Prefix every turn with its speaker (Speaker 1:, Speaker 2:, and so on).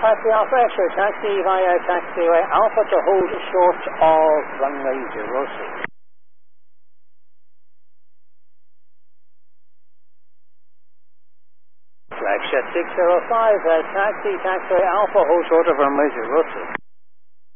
Speaker 1: taxi Alpha X-ray taxi via taxiway Alpha to hold short of runway 06. Flagship 605, taxi taxiway Alpha hold short of runway 06.